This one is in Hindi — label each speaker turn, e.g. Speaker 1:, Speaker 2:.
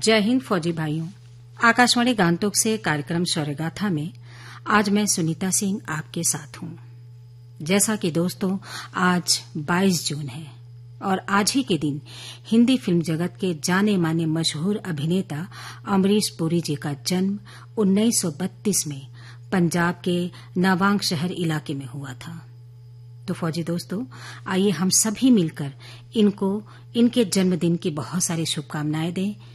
Speaker 1: जय हिंद फौजी भाइयों। आकाशवाणी गांतोक से कार्यक्रम शौर्यगाथा में आज मैं सुनीता सिंह आपके साथ हूं। जैसा कि दोस्तों आज 22 जून है और आज ही के दिन हिंदी फिल्म जगत के जाने माने मशहूर अभिनेता अमरीश पुरी जी का जन्म 1932 में पंजाब के नवांग शहर इलाके में हुआ था। तो फौजी दोस्तों, आइए हम सभी मिलकर इनको इनके जन्मदिन की बहुत सारी शुभकामनाएं दें।